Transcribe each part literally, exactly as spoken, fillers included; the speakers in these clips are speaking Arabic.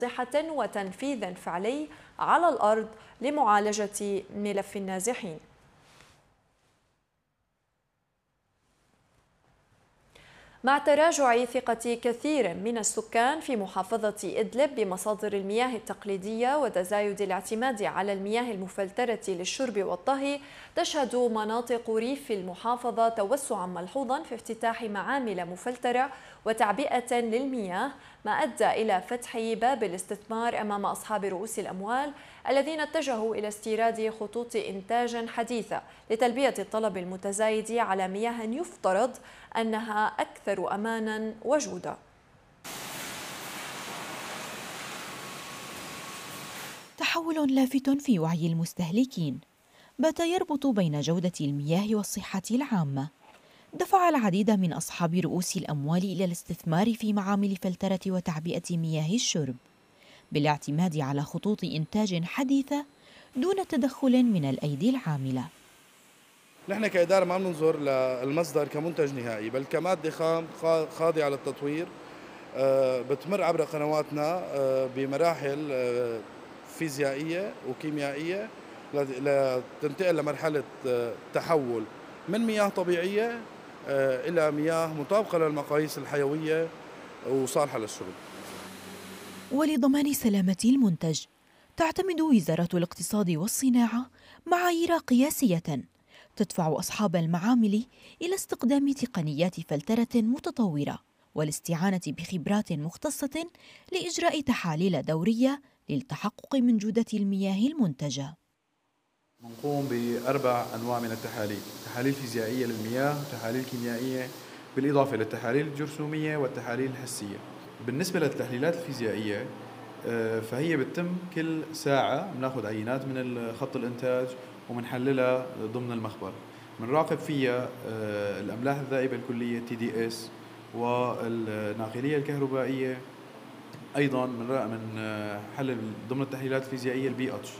واضحة وتنفيذ فعلي على الأرض لمعالجة ملف النازحين. مع تراجع ثقة كثير من السكان في محافظة إدلب بمصادر المياه التقليدية وتزايد الاعتماد على المياه المفلترة للشرب والطهي، تشهد مناطق ريف المحافظة توسعا ملحوظا في افتتاح معامل مفلترة وتعبئة للمياه، ما أدى إلى فتح باب الاستثمار أمام أصحاب رؤوس الأموال الذين اتجهوا إلى استيراد خطوط إنتاج حديثة لتلبية الطلب المتزايد على مياه يفترض أنها أكثر أمانا وجودة. تحول لافت في وعي المستهلكين بات يربط بين جودة المياه والصحة العامة، دفع العديد من أصحاب رؤوس الأموال إلى الاستثمار في معامل فلترة وتعبئة مياه الشرب بالاعتماد على خطوط إنتاج حديثة دون تدخل من الأيدي العاملة. نحن كإدارة ما بننظر للمصدر كمنتج نهائي، بل كمادة خام خاضعة للتطوير بتمر عبر قنواتنا بمراحل فيزيائية وكيميائية لتنتقل لمرحلة تحول من مياه طبيعية إلى مياه مطابقة للمقاييس الحيوية وصالحة للشرب. ولضمان سلامة المنتج تعتمد وزارة الاقتصاد والصناعة معايير قياسية تدفع أصحاب المعامل إلى استخدام تقنيات فلترة متطورة والاستعانة بخبرات مختصة لإجراء تحاليل دورية للتحقق من جودة المياه المنتجة. نقوم بأربع أنواع من التحاليل: تحاليل فيزيائية للمياه، وتحاليل كيميائية، بالإضافة للتحاليل الجرثومية والتحاليل الحسية. بالنسبة للتحليلات الفيزيائية فهي بتتم كل ساعة، بناخذ عينات من خط الإنتاج ومنحللها ضمن المخبر، بنراقب فيها الأملاح الذائبة الكلية تي دي اس والناقلية الكهربائية، أيضا بنحلل ضمن التحليلات الفيزيائية البي اتش.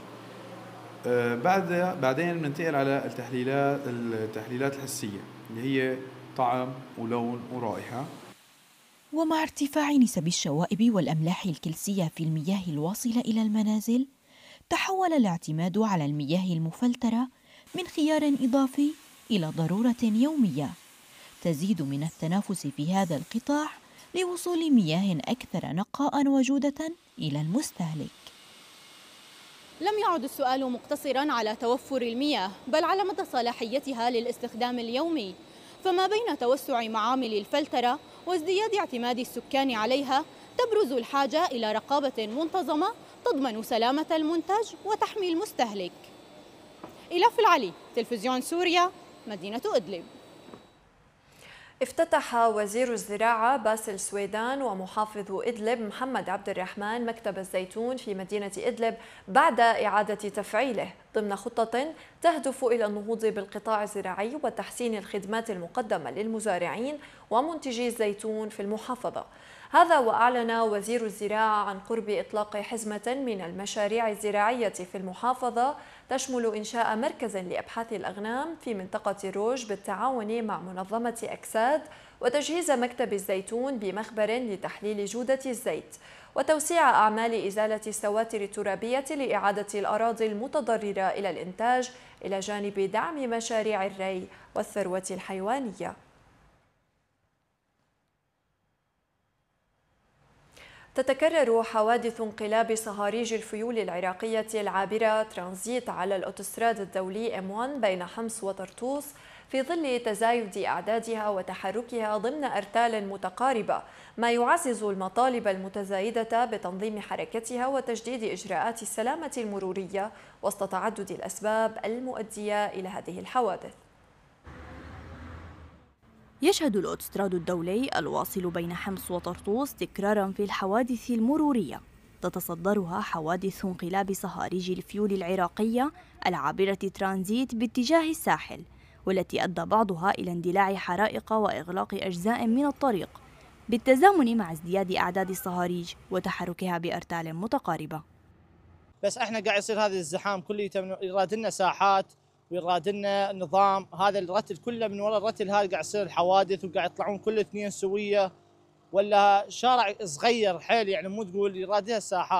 بعد بعدين بننتقل على التحليلات التحليلات الحسية اللي هي طعم ولون ورائحة. ومع ارتفاع نسب الشوائب والأملاح الكلسية في المياه الواصلة إلى المنازل، تحول الاعتماد على المياه المفلترة من خيار إضافي إلى ضرورة يومية تزيد من التنافس في هذا القطاع لوصول مياه أكثر نقاء وجودة إلى المستهلك. لم يعد السؤال مقتصراً على توفر المياه، بل على مدى صلاحيتها للاستخدام اليومي، فما بين توسع معامل الفلترة وازدياد اعتماد السكان عليها تبرز الحاجة إلى رقابة منتظمة تضمن سلامة المنتج وتحمي المستهلك. إلاف العلي، تلفزيون سوريا، مدينة إدلب. افتتح وزير الزراعة باسل سويدان ومحافظ إدلب محمد عبد الرحمن مكتب الزيتون في مدينة إدلب بعد إعادة تفعيله ضمن خطة تهدف إلى النهوض بالقطاع الزراعي وتحسين الخدمات المقدمة للمزارعين ومنتجي الزيتون في المحافظة. هذا وأعلن وزير الزراعة عن قرب إطلاق حزمة من المشاريع الزراعية في المحافظة تشمل إنشاء مركز لأبحاث الأغنام في منطقة روج بالتعاون مع منظمة أكساد، وتجهيز مكتب الزيتون بمخبر لتحليل جودة الزيت، وتوسيع أعمال إزالة السواتر الترابية لإعادة الأراضي المتضررة إلى الإنتاج، إلى جانب دعم مشاريع الري والثروة الحيوانية. تتكرر حوادث انقلاب صهاريج الفيول العراقية العابرة ترانزيت على الأوتوستراد الدولي إم واحد بين حمص وطرطوس في ظل تزايد أعدادها وتحركها ضمن أرتال متقاربة، ما يعزز المطالب المتزايدة بتنظيم حركتها وتجديد إجراءات السلامة المرورية وسط تعدد الأسباب المؤدية إلى هذه الحوادث. يشهد الأوتوستراد الدولي الواصل بين حمص وطرطوس تكراراً في الحوادث المرورية، تتصدرها حوادث انقلاب صهاريج الفيول العراقية العابرة ترانزيت باتجاه الساحل، والتي أدى بعضها إلى اندلاع حرائق وإغلاق أجزاء من الطريق بالتزامن مع ازدياد أعداد الصهاريج وتحركها بأرتال متقاربة. بس احنا قاعد يصير هذا الزحام كله يراد لنا ساحات ويراد لنا نظام. هذا الرتل كله من وراء الرتل هذا قاعد يصير الحوادث، وقاعد يطلعون كل اثنين سويه، ولا شارع صغير حيل يعني، مو تقول يراد لها ساحات.